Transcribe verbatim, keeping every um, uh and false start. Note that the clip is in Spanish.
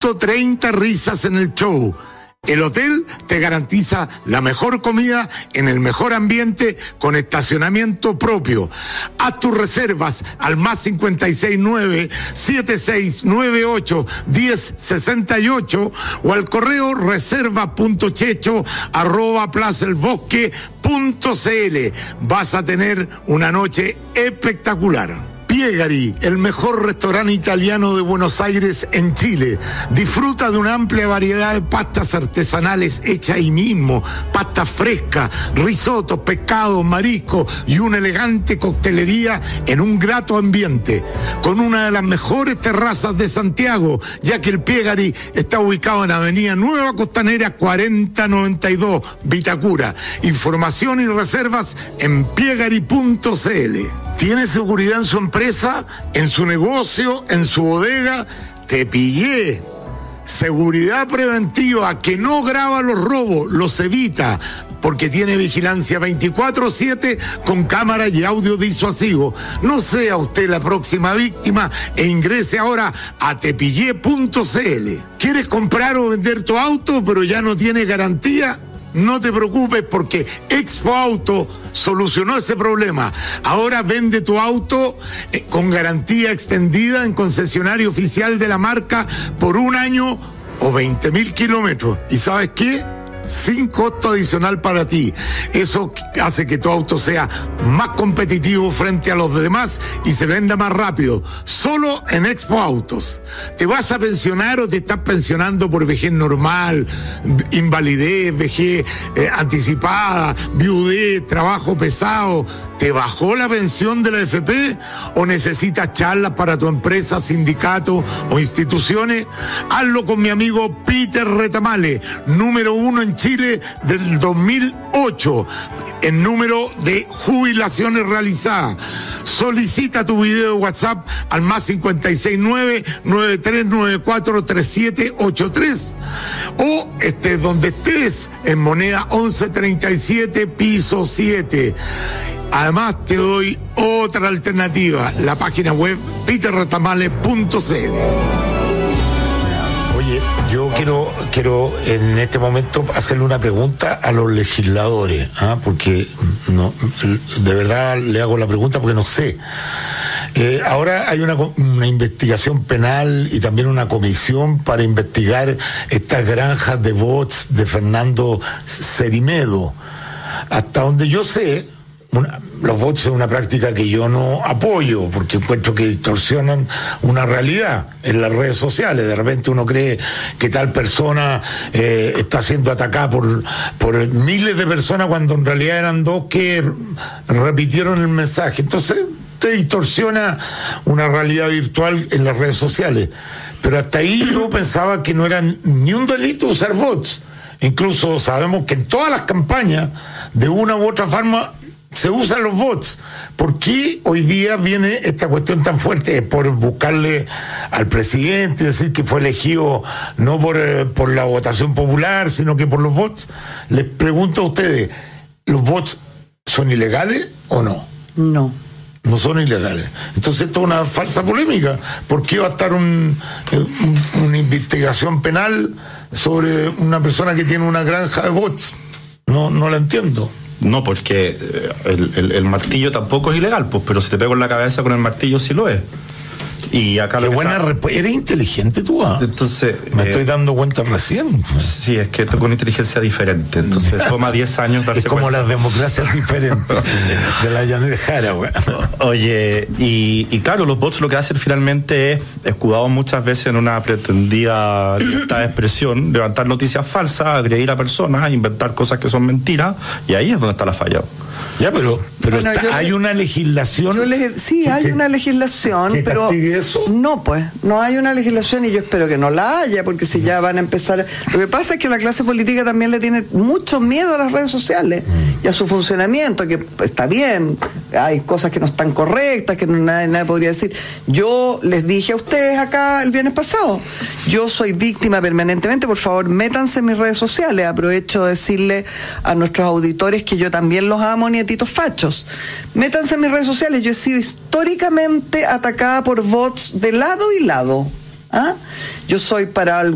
ciento treinta risas en el show. El hotel te garantiza la mejor comida en el mejor ambiente con estacionamiento propio. Haz tus reservas al más cincuenta y seis nueve, setenta y seis noventa y ocho, diez sesenta y ocho o al correo reserva punto checho arroba plazaelbosque punto cl. Vas a tener una noche espectacular. Piegari, el mejor restaurante italiano de Buenos Aires en Chile. Disfruta de una amplia variedad de pastas artesanales hechas ahí mismo, pastas frescas, risotos, pescados, mariscos y una elegante coctelería en un grato ambiente, con una de las mejores terrazas de Santiago, ya que el Piegari está ubicado en Avenida Nueva Costanera cuarenta noventa y dos, Vitacura. Información y reservas en piegari punto cl. ¿Tiene seguridad en su empresa, en su negocio, en su bodega? Te pillé. Seguridad preventiva que no graba los robos, los evita, porque tiene vigilancia veinticuatro siete con cámara y audio disuasivo. No sea usted la próxima víctima e ingrese ahora a tepillé punto cl. ¿Quieres comprar o vender tu auto pero ya no tiene garantía? No te preocupes porque Expo Auto solucionó ese problema. Ahora vende tu auto eh, con garantía extendida en concesionario oficial de la marca por un año o veinte mil kilómetros. ¿Y sabes qué? Sin costo adicional para ti. Eso hace que tu auto sea más competitivo frente a los demás y se venda más rápido. Solo en Expo Autos. ¿Te vas a pensionar o te estás pensionando por vejez normal, invalidez, vejez eh, anticipada, viudez, trabajo pesado? ¿Te bajó la pensión de la A F P o necesitas charlas para tu empresa, sindicato o instituciones? Hazlo con mi amigo Peter Retamale, número uno en Chile del dos mil ocho en número de jubilaciones realizadas. Solicita tu video de WhatsApp al más cincuenta y seis nueve, noventa y tres noventa y cuatro, treinta y siete ochenta y tres o estés donde estés en Moneda once treinta y siete, piso siete. Además te doy otra alternativa, la página web peter retamale punto cl. Oye, yo quiero quiero en este momento hacerle una pregunta a los legisladores, ¿ah? porque no, de verdad le hago la pregunta porque no sé. Eh, ahora hay una, una investigación penal y también una comisión para investigar estas granjas de bots de Fernando Cerimedo. Hasta donde yo sé, Una, los bots es una práctica que yo no apoyo porque encuentro que distorsionan una realidad en las redes sociales. De repente uno cree que tal persona eh, está siendo atacada por, por miles de personas cuando en realidad eran dos que repitieron el mensaje. Entonces te distorsiona una realidad virtual en las redes sociales. Pero hasta ahí yo pensaba que no era ni un delito usar bots. Incluso sabemos que en todas las campañas de una u otra forma se usan los bots. ¿Por qué hoy día viene esta cuestión tan fuerte? ¿Es por buscarle al presidente, decir que fue elegido no por, eh, por la votación popular, sino que por los bots? Les pregunto a ustedes, ¿los bots son ilegales o no? No. No son ilegales. Entonces esto es una falsa polémica. ¿Por qué va a estar un, un, una investigación penal sobre una persona que tiene una granja de bots? No, no la entiendo. No, porque el, el, el martillo tampoco es ilegal, pues, pero si te pego en la cabeza con el martillo sí lo es. Y acá Qué buena está... resp- Eres inteligente tú, ¿ah? Entonces me eh, estoy dando cuenta recién. Sí, es que esto con inteligencia diferente. Entonces toma diez años darse Es como cuenta. las democracias diferentes de la Yanez Jara, güey. Oye, y, y claro, los bots lo que hacen finalmente es, escudados muchas veces en una pretendida libertad de expresión, levantar noticias falsas, agredir a personas, inventar cosas que son mentiras, y ahí es donde está la falla. Ya, pero, pero Bueno, está, yo hay le- una legislación. Yo les- sí, que- hay que- una legislación, que pero castigue eso. no, pues, no hay una legislación y yo espero que no la haya, porque si ya van a empezar... Lo que pasa es que la clase política también le tiene mucho miedo a las redes sociales Mm. y a su funcionamiento, que está bien, hay cosas que no están correctas, que no, nadie, nadie podría decir. Yo les dije a ustedes acá el viernes pasado, yo soy víctima permanentemente, por favor, métanse en mis redes sociales. Aprovecho de decirle a nuestros auditores que yo también los amo, nietitos fachos. Métanse en mis redes sociales, yo he sido históricamente atacada por bots de lado y lado. ¿Ah? Yo soy para